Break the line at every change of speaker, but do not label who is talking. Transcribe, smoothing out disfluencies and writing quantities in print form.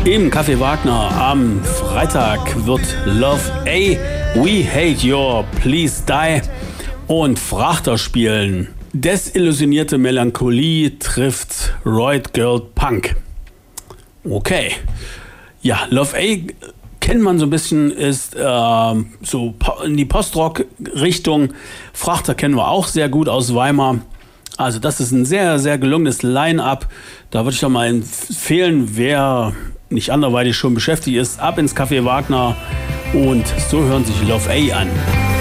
Im Café Wagner am Freitag wird Love A, We Hate Your, Please Die und Frachter spielen. Desillusionierte Melancholie trifft Roid Girl Punk. Okay. Ja, Love A kennt man so ein bisschen, ist so in die Postrock-Richtung. Frachter kennen wir auch sehr gut aus Weimar. Also das ist ein sehr, sehr gelungenes Line-Up. Da würde ich doch mal empfehlen, wer nicht anderweitig schon beschäftigt ist, ab ins Café Wagner und so hören sich Love A an.